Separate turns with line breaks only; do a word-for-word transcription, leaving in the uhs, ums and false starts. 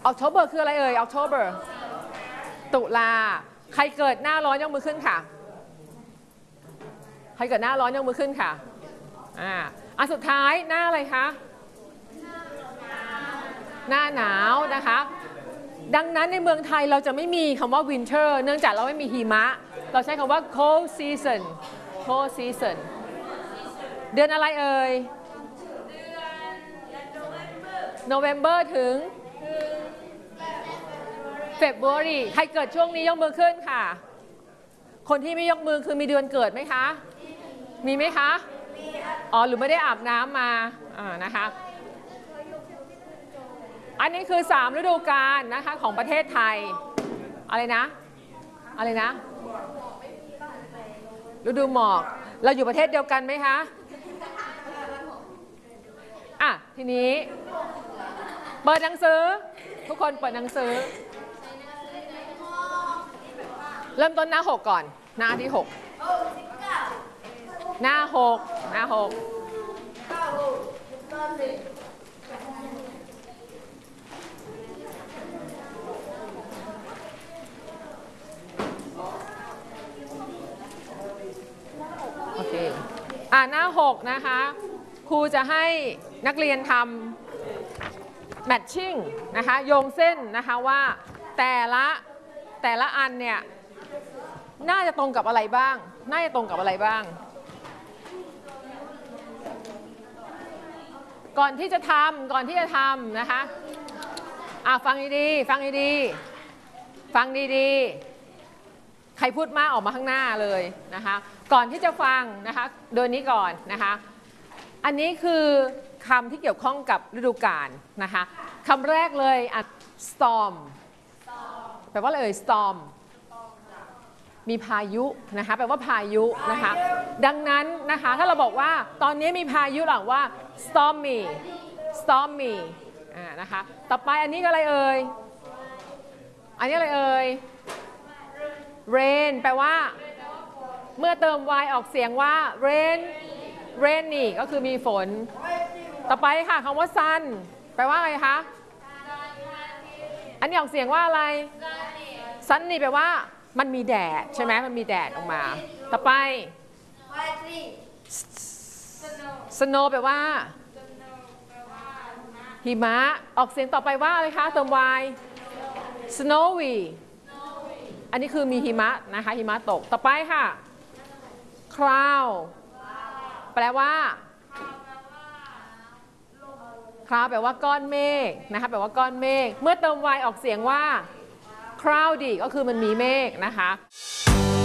October คืออะไรเอ่ย October ตุลาใครเกิดหน้าร้อนยกมือขึ้นค่ะใครเกิดหน้าร้อนยกมือขึ้นค่ะอ่าอันสุดท้ายหน้าอะไรคะหน้าหนาวนะคะดังนั้นในเมืองไทยเราจะไม่มีคำว่า winter เนื่องจากเราไม่มีหิมะเราใช้คำว่า cold season cold season เดือนอะไรเอ่ย November ถึง February ใครเกิดช่วงนี้ยกมือขึ้นค่ะคนที่ไม่ยกมือคือมีเดือนเกิดไหมคะมีไหมคะอ๋อหรือไม่ได้อาบน้ำมาอ่านะคะอันนี้คือสามฤดูกาลนะคะของประเทศไทยอะไรนะอะไรนะฤดูหมอกเราอยู่ประเทศเดียวกันไหมคะอ่ะทีนี้เปิดหนังสือทุกคนเปิดหนังสือเริ่มต้นหน้าหกก่อนหน้าที่หกหน้าหกหน้าหกโอเคอ่าหน้าหกนะคะครูจะให้นักเรียนทำแมทชิ่งนะคะโยงเส้นนะคะว่าแต่ละแต่ละอันเนี่ยน่าจะตรงกับอะไรบ้างน่าจะตรงกับอะไรบ้างก่อนที่จะทำก่อนที่จะทำนะคะอ่ะฟังดีๆฟังดีๆฟังดีๆใครพูดมากออกมาข้างหน้าเลยนะคะก่อนที่จะฟังนะคะโดยนี้ก่อนนะคะอันนี้คือคำที่เกี่ยวข้องกับฤดูกาลนะคะคำแรกเลยอ่ะ storm แปลว่าอะไรเอ่ย storm มีพายุนะคะแปลว่าพายุนะคะดังนั้นนะคะถ้าเราบอกว่าตอนนี้มีพายุหลังว่า stormy stormy อ่านะคะต่อไปอันนี้ก็อะไรเอ่ยอันนี้อะไรเอ่ย rain แปลว่าเมื่อเติม y ออกเสียงว่า rain rainy ก็คือมีฝนต่อไปค่ะคำว่า sun แปลว่าอะไรคะอันนี้ออกเสียงว่าอะไร sunny แปลว่ามันมีแดดใช่ไหมมันมีแดดออกมาต่อไป snow แปลว่าหิมะออกเสียงต่อไปว่าอะไรคะเติม y snowy อันนี้คือมีหิมะนะคะหิมะตกต่อไปค่ะ cloud แปลว่า cloud แปลว่าก้อนเมฆนะคะแปลว่าก้อนเมฆเมื่อเติม y ออกเสียงว่า cloudy ก็คือมันมีเมฆนะคะ